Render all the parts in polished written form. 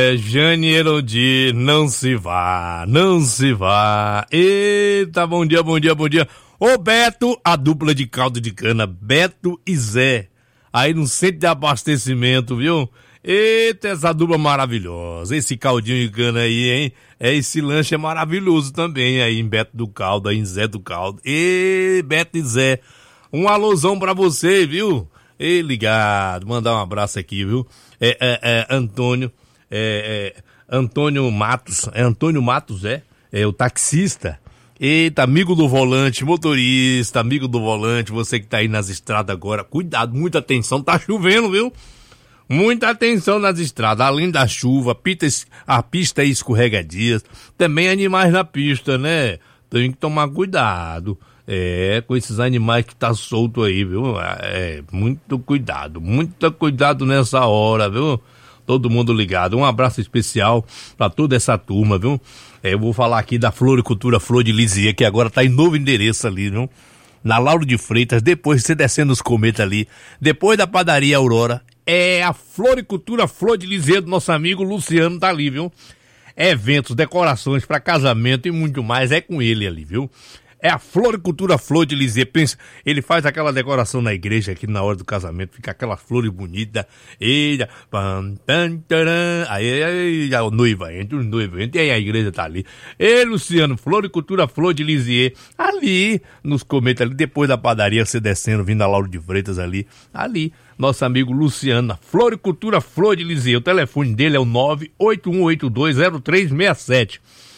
Jane Erodi, não se vá, não se vá. Eita, bom dia, bom dia, bom dia. Ô Beto, a dupla de caldo de cana, Beto e Zé, aí no centro de abastecimento, viu? Eita, essa dupla maravilhosa, esse caldinho de cana aí, hein? Esse lanche é maravilhoso também aí em Beto do Caldo, aí em Zé do Caldo. Beto e Zé, um alôzão pra você, viu? Ligado, mandar um abraço aqui, viu? Antônio Matos, Antônio Matos, o taxista. Eita, amigo do volante, motorista, amigo do volante, você que tá aí nas estradas agora, cuidado, muita atenção, tá chovendo, viu? Muita atenção nas estradas, além da chuva, a pista é escorregadia, também animais na pista, né? Tem que tomar cuidado, com esses animais que tá solto aí, viu? Muito cuidado nessa hora, viu? Todo mundo ligado, um abraço especial pra toda essa turma, viu? Eu vou falar aqui da Floricultura Flor de Lisieux, que agora tá em novo endereço ali, viu? Na Lauro de Freitas, depois você descendo os cometas ali, depois da padaria Aurora, a Floricultura Flor de Lisieux do nosso amigo Luciano tá ali, viu? Eventos, decorações pra casamento e muito mais, é com ele ali, viu? É a Floricultura Flor de Lisieux. Pensa, ele faz aquela decoração na igreja aqui na hora do casamento, fica aquelas flores bonitas. Aí a noiva entra, o noivo entra, e aí a igreja tá ali. Luciano, Floricultura Flor de Lisieux, ali nos cometas, ali depois da padaria, você descendo, vindo a Lauro de Freitas ali, nosso amigo Luciano, Floricultura Flor de Lisieux. O telefone dele é o 981820367.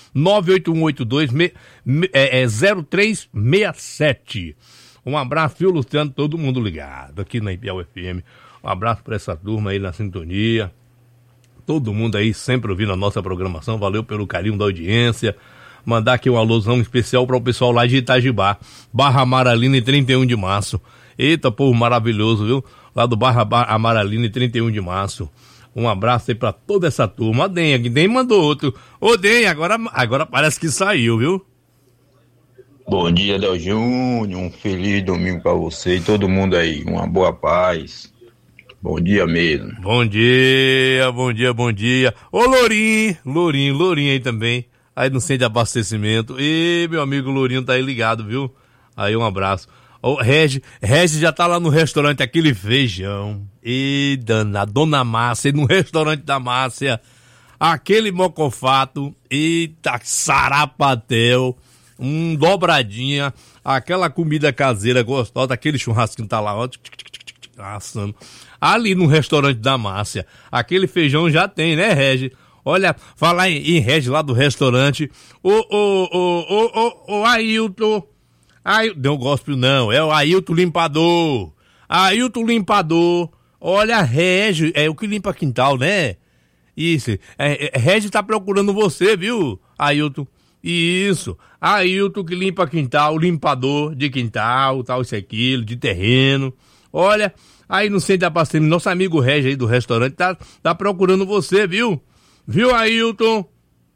981820367. Um abraço, viu, Luciano? Todo mundo ligado aqui na Piau FM. Um abraço para essa turma aí na sintonia. Todo mundo aí sempre ouvindo a nossa programação. Valeu pelo carinho da audiência. Mandar aqui um alôzão especial para o pessoal lá de Itajibá, Barra Amaralina e 31 de março. Eita, povo maravilhoso, viu? Lá do Barra Amaralina e 31 de março. Um abraço aí pra toda essa turma. A Den mandou outro. Ô Den, agora parece que saiu, viu? Bom dia, Léo Júnior. Um feliz domingo pra você e todo mundo aí. Uma boa paz. Bom dia mesmo. Bom dia. Ô Lourinho aí também. Aí no centro de abastecimento. Meu amigo Lourinho tá aí ligado, viu? Aí um abraço. O Regis já tá lá no restaurante, aquele feijão. Dona Márcia, no restaurante da Márcia, aquele mocofato, sarapatel, dobradinha, aquela comida caseira gostosa, aquele churrasquinho tá lá, ó, assando. Ali no restaurante da Márcia, aquele feijão já tem, né, Regis? Olha, falar em Regis lá do restaurante, o Ailton. Não gosto não, é o Ailton Limpador. Olha, Régio, é o que limpa quintal, né? Isso, Régio tá procurando você, viu, Ailton? Isso, Ailton que limpa quintal, limpador de quintal, tal, isso aquilo, de terreno. Olha, aí no centro da abastecimento, nosso amigo Régio aí do restaurante tá procurando você, viu? Viu, Ailton?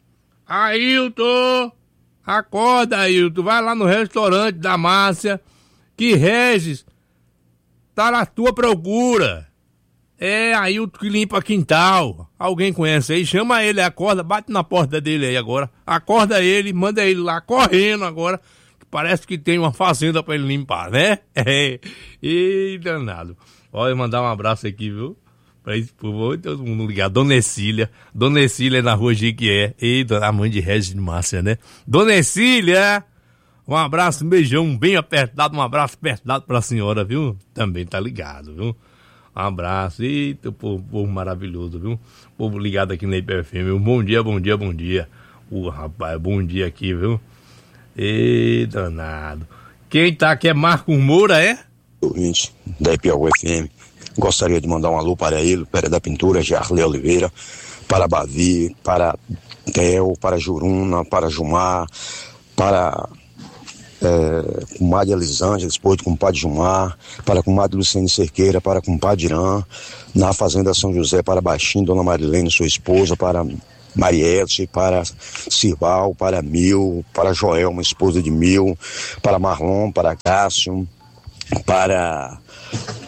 Acorda, Ailton, vai lá no restaurante da Márcia, que Regis tá na tua procura. Ailton que limpa quintal. Alguém conhece aí? Chama ele, acorda, bate na porta dele aí agora. Acorda ele, manda ele lá correndo agora, que parece que tem uma fazenda pra ele limpar, né? Danado. Olha, mandar um abraço aqui, viu? Pra isso, por favor, todo mundo ligar. Dona Ercília na rua Jequié. A mãe de Regis de Márcia, né? Dona Ercília, um abraço, um beijão bem apertado, um abraço apertado pra senhora, viu? Também tá ligado, viu? Um abraço, eita, povo maravilhoso, viu? Povo ligado aqui na IPFM, bom dia. Rapaz, bom dia aqui, viu? Danado. Quem tá aqui é Marcos Moura, é? Ouvinte da IPFM. Gostaria de mandar um alô para ele, Pera da Pintura, Jarley Oliveira, para Bavi, para Theo, para Juruna, para Jumar, para comadre Elisângela, esposa do compadre Jumar, para comadre Luciane Cerqueira, para compadre Irã, na Fazenda São José, para Baixinho, Dona Marilene, sua esposa, para Mariette, para Cirval, para Mil, para Joelma, esposa de Mil, para Marlon, para Cássio, para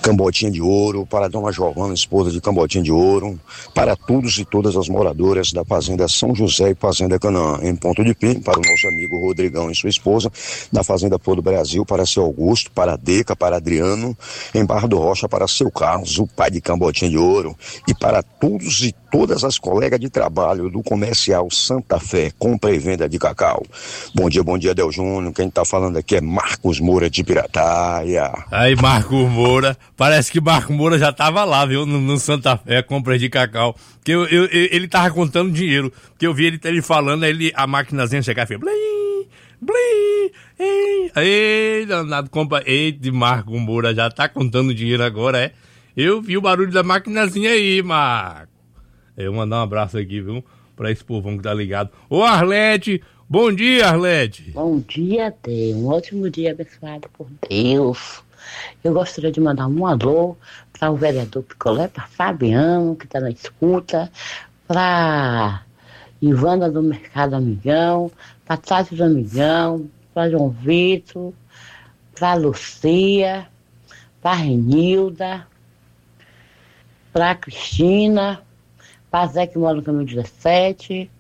Cambotinha de Ouro, para a dona Giovana, esposa de Cambotinha de Ouro, para todos e todas as moradoras da Fazenda São José e Fazenda Canaã, em Ponto de Pim, para o nosso amigo Rodrigão e sua esposa, da Fazenda Flor do Brasil, para seu Augusto, para a Deca, para Adriano, em Barra do Rocha, para seu Carlos, o pai de Cambotinha de Ouro, e para todos e todas as colegas de trabalho do Comercial Santa Fé, compra e venda de cacau. Bom dia, Del Júnior. Quem está falando aqui é Marcos Moura de Pirataia. Aí, Marcos Moura, parece que Marcos Moura já tava lá, viu, no Santa Fé, compra de cacau, porque ele tava contando dinheiro, porque eu vi ele falando, aí a maquinazinha chegar e fez blim, blim, ei, aí, danado, compra, de Marcos Moura já tá contando dinheiro agora, é? Eu vi o barulho da maquinazinha aí, Marcos. Eu vou mandar um abraço aqui, viu, pra esse povão que tá ligado. Ô, Arlete, bom dia, Arlete. Bom dia, Deus. Um ótimo dia abençoado por Deus. Eu gostaria de mandar um alô para o vereador Picolé, para Fabiano, que está na escuta, para Ivana do Mercado Amigão, para Tati do Amigão, para João Vitor, para Lucia, para Renilda, para Cristina, para Zé que mora no caminho 17,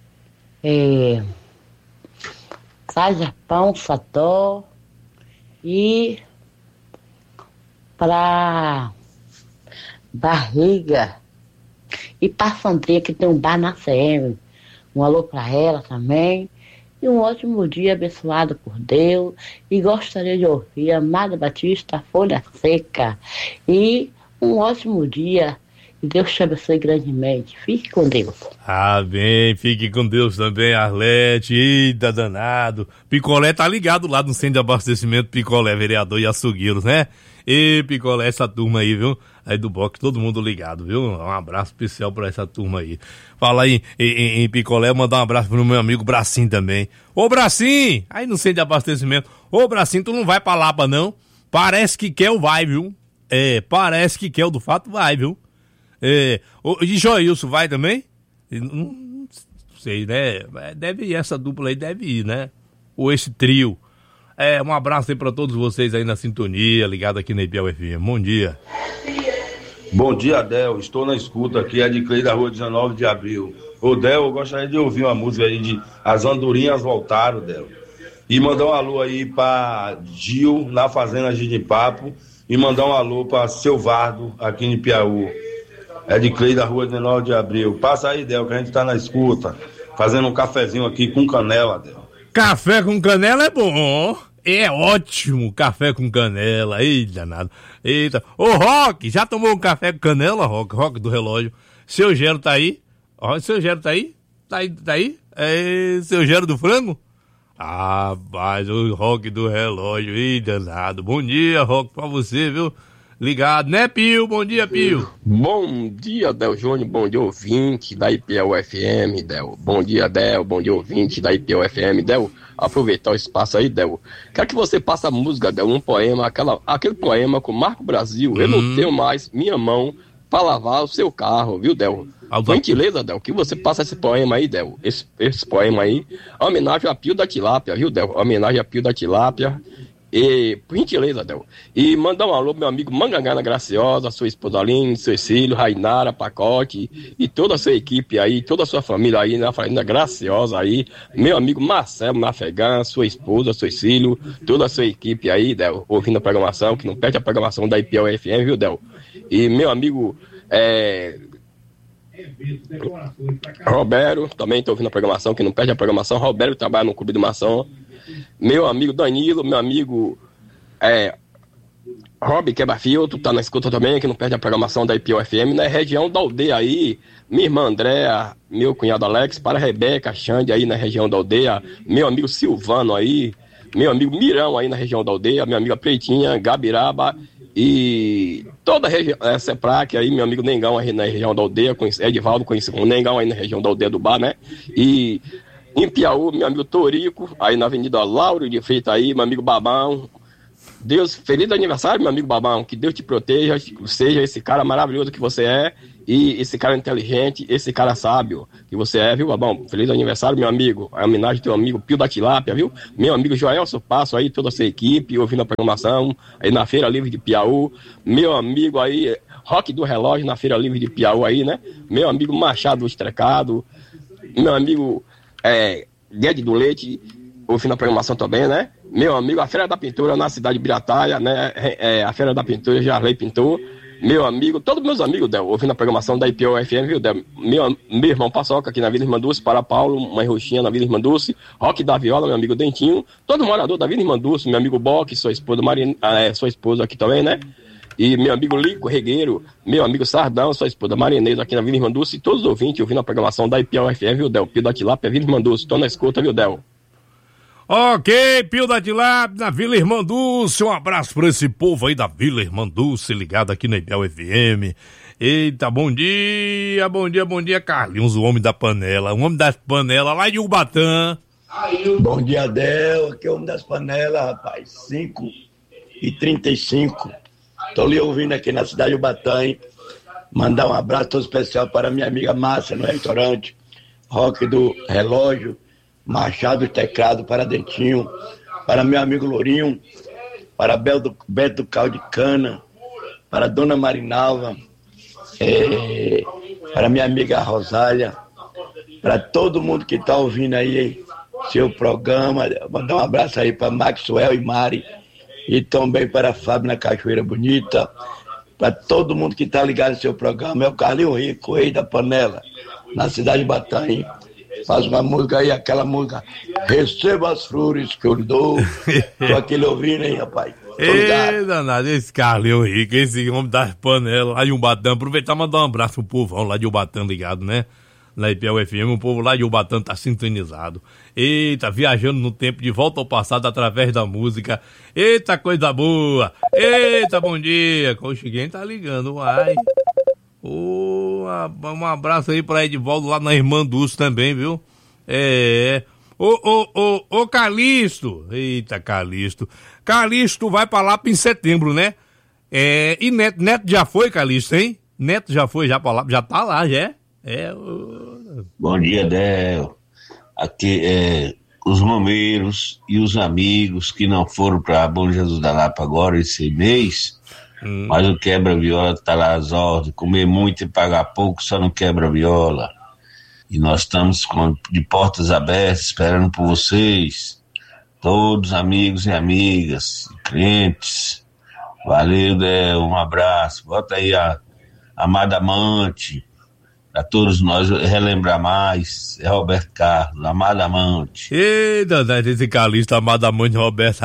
para Japão, Sadó, e para Barriga, e para Sandrinha, que tem um bar na CM. Um alô para ela também. E um ótimo dia abençoado por Deus. E gostaria de ouvir Amada Batista, Folha Seca. E um ótimo dia. E Deus te abençoe grandemente. Fique com Deus. Bem, fique com Deus também, Arlete. Eita, danado. Picolé tá ligado lá no centro de abastecimento Picolé, vereador e açougueiros, né? E Picolé, essa turma aí, viu? Aí do box, todo mundo ligado, viu? Um abraço especial pra essa turma aí. Fala aí em Picolé, mandar um abraço pro meu amigo Bracinho também. Ô, Bracinho! Aí no centro de abastecimento. Ô, Bracinho, tu não vai pra Lapa, não? Parece que quer o vai, viu? Parece que quer o do fato vai, viu? E Joilson vai também? Não sei, né? Deve ir, essa dupla aí deve ir, né? Ou esse trio. Um abraço aí pra todos vocês aí na sintonia, ligado aqui na IPL FM. Bom dia. Bom dia, Del. Estou na escuta aqui, é de Cleide da Rua 19 de Abril. Ô, Del, eu gostaria de ouvir uma música aí de As Andorinhas Voltaram, Del. E mandar um alô aí pra Gil, na Fazenda Gidipapo. E mandar um alô pra Seu Vardo, aqui em Piauí. É de Cleide da Rua 19 de Abril. Passa aí, Del, que a gente tá na escuta. Fazendo um cafezinho aqui com canela, Del. Café com canela é bom. É ótimo, café com canela. Eita, danado. Eita. Ô, Roque, já tomou um café com canela, Roque? Roque do relógio. Seu Gero tá aí? Ó, seu Gero tá aí? Tá aí? Seu Gero do frango? Mas o Roque do relógio. Eita, danado. Bom dia, Roque, pra você, viu? Ligado, né, Pio? Bom dia, Pio. Bom dia, Del Júnior. Bom dia, ouvinte da IPL FM, Del. Bom dia, Del. Bom dia, ouvinte da IPL FM, Del. Aproveitar o espaço aí, Del. Quero que você passe a música, Del, um poema, aquele poema com Marco Brasil. Eu não tenho mais minha mão para lavar o seu carro, viu, Del? Por gentileza, Del, que você passa esse poema aí, Del. Esse poema aí, homenagem a Pio da Tilápia, viu, Del? Homenagem a Pio da Tilápia. E, por gentileza, Del. E mandar um alô pro meu amigo Mangangana Graciosa, sua esposa Aline, seu filho, Rainara, Pacote, e toda a sua equipe aí, toda a sua família aí, na Fazenda Graciosa aí, meu amigo Marcelo Nafegã, sua esposa, seu filho, toda a sua equipe aí, Del, ouvindo a programação, que não perde a programação da IPL FM, viu, Del? E meu amigo, Roberto, também tô ouvindo a programação, que não perde a programação, Roberto trabalha no Clube de Maçã. Meu amigo Danilo, meu amigo Rob Quebra-Filtro, tá na escuta também, que não perde a programação da IPO FM, na região da aldeia aí, minha irmã Andréa, meu cunhado Alex, para Rebeca, Xande aí na região da aldeia, meu amigo Silvano aí, meu amigo Mirão aí na região da aldeia, minha amiga Pretinha, Gabiraba e toda a região, Seprac aí, meu amigo Nengão aí na região da aldeia, Edivaldo, conhecido como Nengão aí na região da aldeia do Bar, né? E em Piauí, meu amigo Torico, aí na Avenida Lauro de Freitas aí, meu amigo Babão. Deus, feliz aniversário, meu amigo Babão. Que Deus te proteja, seja esse cara maravilhoso que você é. E esse cara inteligente, esse cara sábio que você é, viu, Babão? Feliz aniversário, meu amigo. A homenagem ao teu amigo Pio da Tilápia, viu? Meu amigo Joelson Passo aí, toda essa equipe, ouvindo a programação, aí na Feira Livre de Piauí. Meu amigo aí, Rock do Relógio na Feira Livre de Piauí aí, né? Meu amigo Machado Estrecado. Meu amigo Guedes do Leite, ouvindo a programação também, né? Meu amigo, a Feira da Pintura na cidade de Birataia, né? A Feira da Pintura, Jarley Pintor. Meu amigo, todos meus amigos, Del, ouvindo a programação da IPO-FM, viu, Del? Meu irmão Paçoca aqui na Vila Irmanduce, para Paulo, Mãe Roxinha na Vila Irmanduce, Roque da Viola, meu amigo Dentinho, todo morador da Vila Irmanduce, meu amigo Boque, sua esposa aqui também, né? E meu amigo Lico Regueiro, meu amigo Sardão, sua esposa Marinês aqui na Vila Irmanduce, e todos os ouvintes ouvindo a programação da IPO-FM, viu, Del? Pio da Tilápia, Vila Irmanduce, tô na escuta, viu, Del? Ok, Pio da Tilápia, na Vila Irmanduce, um abraço pra esse povo aí da Vila Irmanduce, ligado aqui na IPO FM. Eita, bom dia, Carlinhos, o homem da panela, lá de Ubatã. Bom dia, Del, aqui é o homem das panelas, rapaz, 5h35, tô lhe ouvindo aqui na cidade de Ubatã, hein? Mandar um abraço todo especial para minha amiga Márcia no restaurante, Rock do Relógio, Machado Teclado, para Dentinho, para meu amigo Lourinho, para Beto Caldo de Cana, para Dona Marinalva, para minha amiga Rosália, para todo mundo que está ouvindo aí seu programa, mandar um abraço aí para Maxwell e Mari, e também para Fábio na Cachoeira Bonita, para todo mundo que está ligado no seu programa, é o Carlinho Rico, rei da panela, na cidade de Batanha. Faz uma música aí, aquela música Receba as flores que eu lhe dou. Tô aquele ouvindo aí, rapaz. Ei, danado, esse Carlinho Rico, esse homem das panelas lá de Ubatã. Aproveitar e mandar um abraço pro povão lá de Ubatã ligado, né? Na IPO FM, o povo lá de Ubatã tá sintonizado. Eita, viajando no tempo, de volta ao passado através da música. Eita, coisa boa. Eita, bom dia. Oxe, quem tá ligando, uai. Um abraço aí pra Edivaldo lá na Irmanduce também, viu? Ô Calixto. Eita, Calixto. Calixto vai pra Lapa em setembro, né? E Neto já foi, Calixto, hein? Neto já foi, já pra Lapa, já tá lá, já é? Bom dia, Del. Aqui os mameiros e os amigos que não foram pra Bom Jesus da Lapa agora esse mês. Mas o quebra-viola tá lá às ordens, comer muito e pagar pouco só não quebra-viola. E nós estamos de portas abertas, esperando por vocês, todos amigos e amigas, clientes. Valeu, Del, um abraço. Bota aí a Amada Amante, para todos nós relembrar mais. É Roberto Carlos, Amada Amante. Eita, esse Calixto, Amada Amante, Roberto.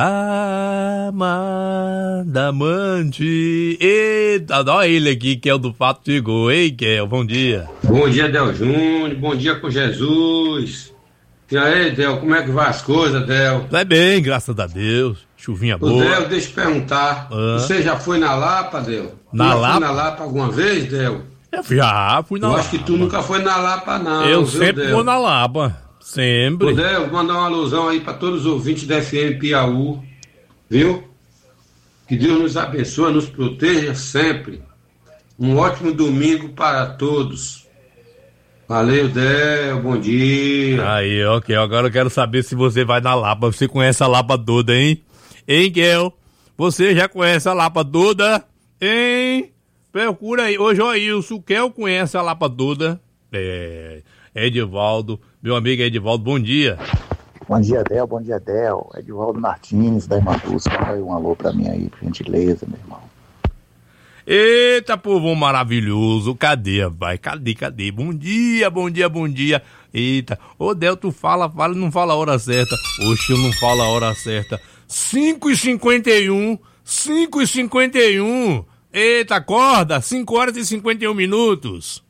Amada Amante. Eita, olha ele aqui, que é o do Fato chegou. Ei, Kel, bom dia. Bom dia, Del Júnior, bom dia com Jesus. E aí, Del, como é que vai as coisas, Del? Vai bem, graças a Deus. Chuvinha boa. Del, deixa eu perguntar. Você já foi na Lapa, Del? Na Lapa? Foi na Lapa alguma vez, Del? Eu já fui na Lapa. Eu acho que tu nunca foi na Lapa, não. Eu sempre vou na Lapa. Sempre. Del, vou mandar uma alusão aí para todos os ouvintes da FM Piauí. Viu? Que Deus nos abençoe, nos proteja sempre. Um ótimo domingo para todos. Valeu, Del, bom dia. Aí, ok. Agora eu quero saber se você vai na Lapa. Você conhece a Lapa toda, hein? Hein, Kel? Você já conhece a Lapa toda? Hein? Procura aí. Ô, Joilson, o Kel conhece a Lapa toda? Edivaldo. Meu amigo Edivaldo, bom dia. Bom dia, Del. Bom dia, Del. Edivaldo Martins, da Irmanduce. Manda aí um alô pra mim aí, por gentileza, meu irmão. Eita, povo maravilhoso. Cadê, vai? Cadê? Bom dia. Eita. Ô, Del, tu fala e não fala a hora certa. Oxe, eu não falo a hora certa. 5h51. Eita, acorda. 5 horas e 51 minutos.